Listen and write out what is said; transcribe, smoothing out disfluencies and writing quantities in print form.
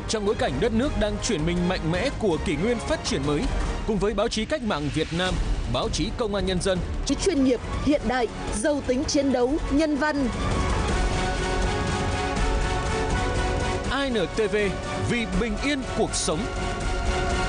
trong bối cảnh đất nước đang chuyển mình mạnh mẽ của kỷ nguyên phát triển mới, cùng với báo chí cách mạng Việt Nam, báo chí Công an Nhân dân, chuyên nghiệp, hiện đại, giàu tính chiến đấu, nhân văn. INTV vì bình yên cuộc sống.